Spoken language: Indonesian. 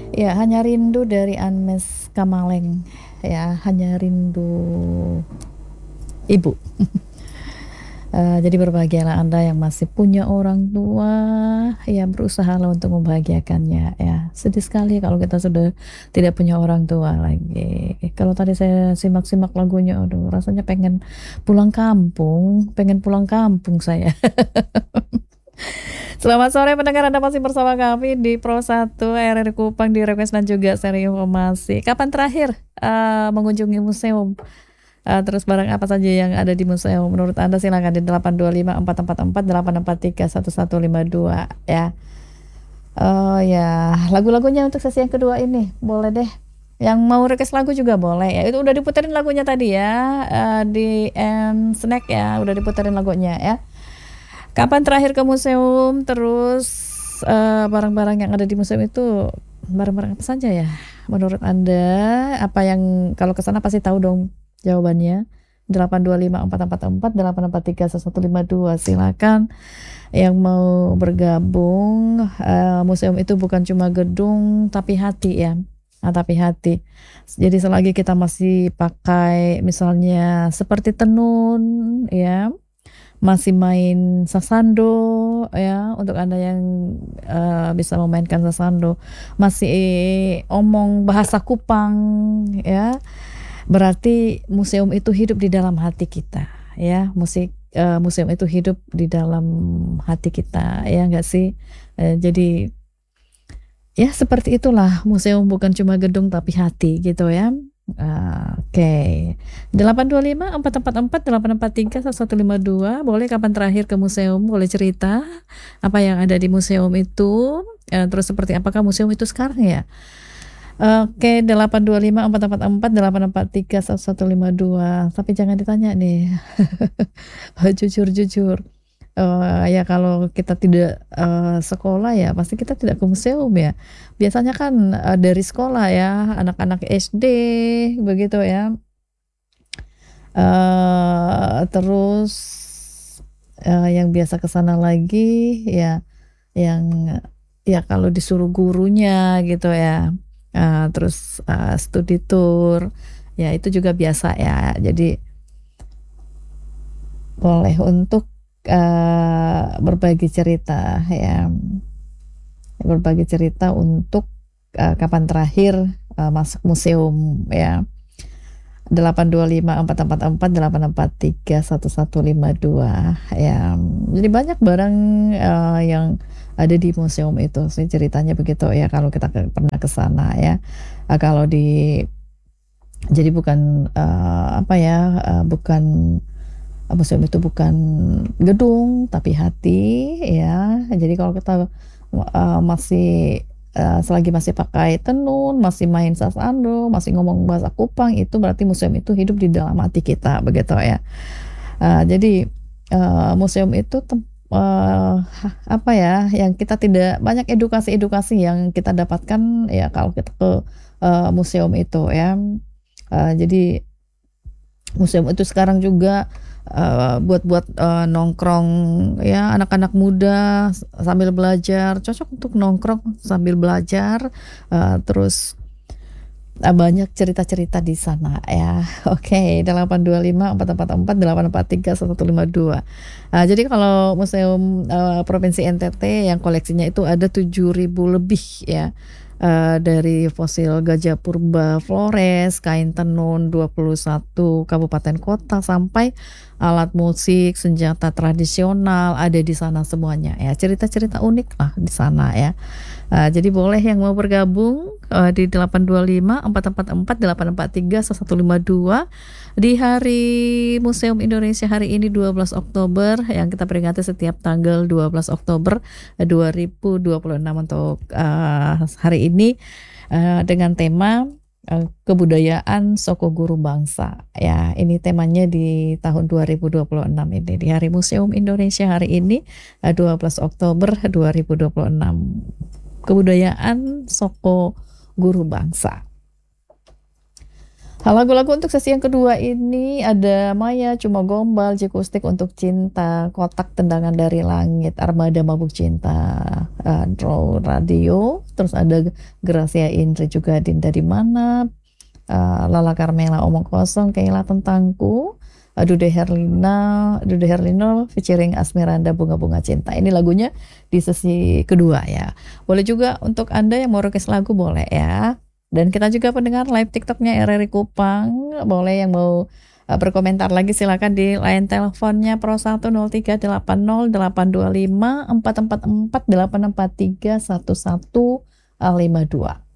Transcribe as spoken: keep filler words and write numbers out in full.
Ya, Hanya Rindu dari Anmes Kamaleng. Ya, Hanya Rindu Ibu. Eh, jadi berbahagialah Anda yang masih punya orang tua, ya berusahalah untuk membahagiakannya ya. Sedih sekali kalau kita sudah tidak punya orang tua lagi. Kalau tadi saya simak-simak lagunya, aduh rasanya pengen pulang kampung, pengen pulang kampung saya. Selamat sore pendengar, Anda masih bersama kami di Pro satu R R Kupang di Request dan juga seri informasi. Kapan terakhir eh, mengunjungi museum? Eh, terus barang apa saja yang ada di museum menurut Anda? Silakan di delapan dua lima empat empat empat delapan empat tiga satu satu lima dua ya. Oh ya, lagu-lagunya untuk sesi yang kedua ini boleh deh. Yang mau request lagu juga boleh ya. Itu udah diputerin lagunya tadi ya, eh, di M Snack ya, udah diputerin lagunya ya. Kapan terakhir ke museum? Terus eh, barang-barang yang ada di museum itu barang-barang apa saja ya? Menurut Anda, apa yang kalau ke sana pasti tahu dong jawabannya. delapan dua lima empat empat empat delapan empat tiga satu lima dua. Silakan yang mau bergabung. Eh, museum itu bukan cuma gedung tapi hati ya. Nah, tapi hati. Jadi selagi kita masih pakai misalnya seperti tenun ya, masih main sasando ya, untuk Anda yang eh, bisa memainkan sasando, masih omong bahasa Kupang ya, berarti museum itu hidup di dalam hati kita ya. Musik eh, museum itu hidup di dalam hati kita ya enggak sih. Eh, jadi ya seperti itulah, museum bukan cuma gedung tapi hati gitu ya. Ah, Oke, delapan dua lima empat empat empat delapan empat tiga satu lima dua. Boleh kapan terakhir ke museum, boleh cerita apa yang ada di museum itu. Eh, terus seperti apakah museum itu sekarang ya. Oke, delapan dua lima empat empat empat delapan empat tiga satu lima dua. Tapi jangan ditanya nih. Jujur-jujur. Eh, ya kalau kita tidak eh, sekolah ya pasti kita tidak ke museum ya. Biasanya kan eh, dari sekolah ya, anak-anak S D begitu ya. Eh, terus eh, yang biasa ke sana lagi ya, yang ya kalau disuruh gurunya gitu ya. Eh, terus eh, studi tour ya itu juga biasa ya. Jadi boleh untuk eh, berbagi cerita ya, berbagi cerita untuk eh, kapan terakhir eh, masuk museum ya. delapan dua lima empat empat empat delapan empat tiga satu satu lima dua ya. Jadi banyak barang eh, yang ada di museum itu sih ceritanya begitu ya, kalau kita ke- pernah ke sana ya. Eh, kalau di jadi bukan eh, apa ya, eh, bukan museum itu bukan gedung tapi hati ya. Jadi kalau kita uh, masih uh, selagi masih pakai tenun, masih main sasando, masih ngomong bahasa Kupang, itu berarti museum itu hidup di dalam hati kita begitu ya. Uh, jadi uh, museum itu tem- uh, apa ya, yang kita tidak banyak edukasi-edukasi yang kita dapatkan ya kalau kita ke uh, museum itu ya. Uh, jadi museum itu sekarang juga eh, buat-buat eh, nongkrong ya, anak-anak muda s- sambil belajar, cocok untuk nongkrong sambil belajar. Eh, terus eh, banyak cerita-cerita di sana ya. Oke, delapan dua lima empat empat empat delapan empat tiga satu lima dua. Ah, jadi kalau Museum eh, Provinsi N T T yang koleksinya itu ada tujuh ribu lebih ya. Eh, dari fosil gajah purba Flores, kain tenun dua puluh satu kabupaten kota, sampai alat musik, senjata tradisional ada di sana semuanya ya. Cerita-cerita unik lah di sana ya. Ah, jadi boleh yang mau bergabung eh, di delapan dua lima empat empat empat delapan empat tiga satu lima dua di Hari Museum Indonesia hari ini dua belas Oktober, yang kita peringati setiap tanggal dua belas Oktober eh, dua ribu dua puluh enam untuk eh, hari ini eh, dengan tema eh, kebudayaan Soko Guru Bangsa ya. Ini temanya di tahun dua ribu dua puluh enam ini di Hari Museum Indonesia hari ini eh, dua belas Oktober dua ribu dua puluh enam, kebudayaan Soko Guru Bangsa. Lagu-lagu untuk sesi yang kedua ini ada Maya, Cuma Gombal, Jikustik untuk Cinta, Kotak Tendangan dari Langit, Armada Mabuk Cinta, uh, Draw Radio, terus ada Gracia Indri juga Dinda di Mana, uh, Lala Carmela Omong Kosong, Kayla Tentangku, uh, Dude Herlina, Dude Herlino featuring Asmiranda Bunga-Bunga Cinta. Ini lagunya di sesi kedua ya. Boleh juga untuk Anda yang mau request lagu boleh ya. Dan kita juga pendengar live TikToknya R R I Kupang, boleh yang mau uh, berkomentar lagi silakan di line teleponnya Pro satu nol tiga delapan nol delapan dua lima empat empat empat delapan empat tiga satu satu lima dua.